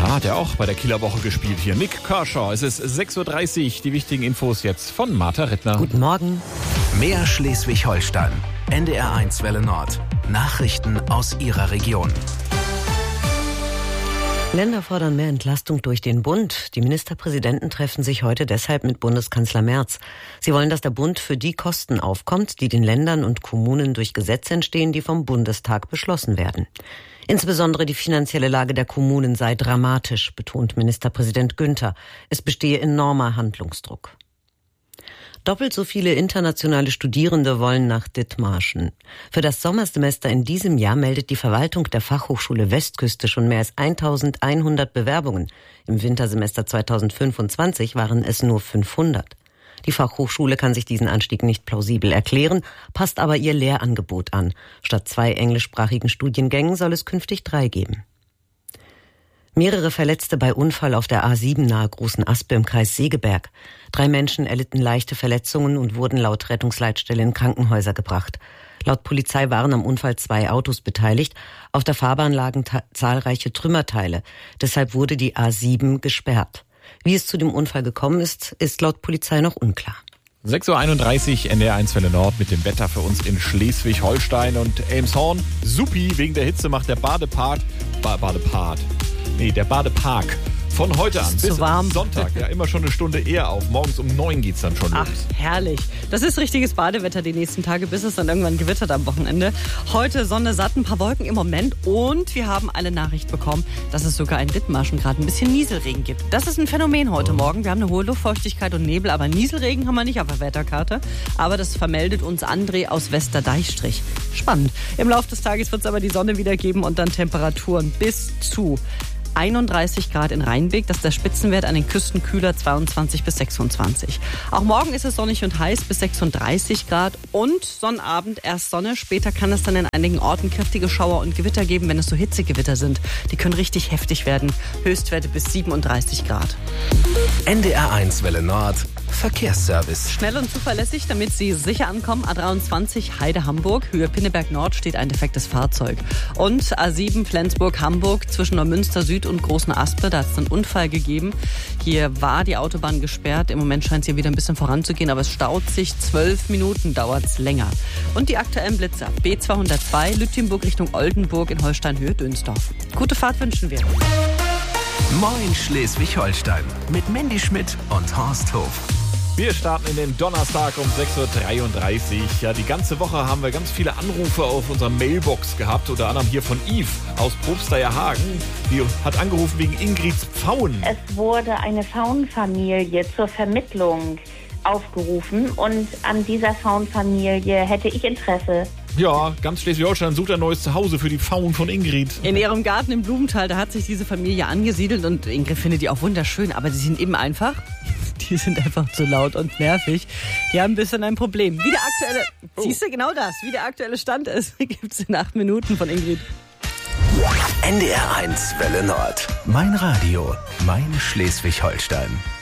Ja, hat er auch bei der Kieler Woche gespielt hier. Nick Kershaw. Es ist 6.30 Uhr. Die wichtigen Infos jetzt von Martha Rittner. Guten Morgen. Mehr Schleswig-Holstein. NDR1 Welle Nord. Nachrichten aus Ihrer Region. Länder fordern mehr Entlastung durch den Bund. Die Ministerpräsidenten treffen sich heute deshalb mit Bundeskanzler Merz. Sie wollen, dass der Bund für die Kosten aufkommt, die den Ländern und Kommunen durch Gesetze entstehen, die vom Bundestag beschlossen werden. Insbesondere die finanzielle Lage der Kommunen sei dramatisch, betont Ministerpräsident Günther. Es bestehe enormer Handlungsdruck. Doppelt so viele internationale Studierende wollen nach Dithmarschen. Für das Sommersemester in diesem Jahr meldet die Verwaltung der Fachhochschule Westküste schon mehr als 1100 Bewerbungen. Im Wintersemester 2025 waren es nur 500. Die Fachhochschule kann sich diesen Anstieg nicht plausibel erklären, passt aber ihr Lehrangebot an. Statt 2 englischsprachigen Studiengängen soll es künftig 3 geben. Mehrere Verletzte bei Unfall auf der A7 nahe Großen Aspe im Kreis Segeberg. 3 Menschen erlitten leichte Verletzungen und wurden laut Rettungsleitstelle in Krankenhäuser gebracht. Laut Polizei waren am Unfall 2 Autos beteiligt. Auf der Fahrbahn lagen zahlreiche Trümmerteile. Deshalb wurde die A7 gesperrt. Wie es zu dem Unfall gekommen ist, ist laut Polizei noch unklar. 6.31 Uhr, NDR1 Welle Nord mit dem Wetter für uns in Schleswig-Holstein und Elmshorn. Supi, wegen der Hitze macht der Badepark von heute an bis Sonntag ja immer schon eine Stunde eher auf. Morgens um 9 geht's dann schon los. Ach, herrlich. Das ist richtiges Badewetter die nächsten Tage, bis es dann irgendwann gewittert am Wochenende. Heute Sonne satt, ein paar Wolken im Moment und wir haben eine Nachricht bekommen, dass es sogar in Dithmarschen gerade ein bisschen Nieselregen gibt. Das ist ein Phänomen heute Morgen. Wir haben eine hohe Luftfeuchtigkeit und Nebel, aber Nieselregen haben wir nicht auf der Wetterkarte. Aber das vermeldet uns André aus Westerdeichstrich. Spannend. Im Laufe des Tages wird es aber die Sonne wieder geben und dann Temperaturen bis zu 31 Grad in Rheinbek, das ist der Spitzenwert, an den Küsten kühler 22 bis 26. Auch morgen ist es sonnig und heiß bis 36 Grad und Sonnabend erst Sonne. Später kann es dann in einigen Orten kräftige Schauer und Gewitter geben, wenn es so Hitzegewitter sind. Die können richtig heftig werden. Höchstwerte bis 37 Grad. NDR1 Welle Nord. Verkehrsservice. Schnell und zuverlässig, damit Sie sicher ankommen. A23 Heide-Hamburg, Höhe Pinneberg Nord steht ein defektes Fahrzeug. Und A7 Flensburg-Hamburg zwischen Neumünster Süd und Großen Aspe, da hat es einen Unfall gegeben. Hier war die Autobahn gesperrt. Im Moment scheint es hier wieder ein bisschen voranzugehen, aber es staut sich. 12 Minuten dauert es länger. Und die aktuellen Blitzer. B202 Lütjenburg Richtung Oldenburg in Holstein-Höhe Dönsdorf. Gute Fahrt wünschen wir. Moin Schleswig-Holstein mit Mandy Schmidt und Horst Hof. Wir starten in den Donnerstag um 6.33 Uhr. Ja, die ganze Woche haben wir ganz viele Anrufe auf unserer Mailbox gehabt. Unter anderem hier von Yves aus Probsteierhagen. Die hat angerufen wegen Ingrids Pfauen. Es wurde eine Pfauenfamilie zur Vermittlung aufgerufen und an dieser Pfauenfamilie hätte ich Interesse. Ja, ganz Schleswig-Holstein sucht ein neues Zuhause für die Pfauen von Ingrid. In ihrem Garten im Blumenthal, da hat sich diese Familie angesiedelt und Ingrid findet die auch wunderschön, aber sie sind eben einfach... Die sind einfach zu laut und nervig. Die haben ein bisschen ein Problem. Wie der aktuelle, siehst du genau das, wie der aktuelle Stand ist, gibt's in 8 Minuten von Ingrid. NDR1 Welle Nord. Mein Radio, mein Schleswig-Holstein.